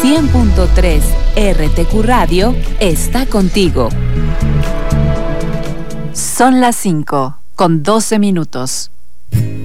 100.3 RTQ Radio está contigo. Son las 5:12.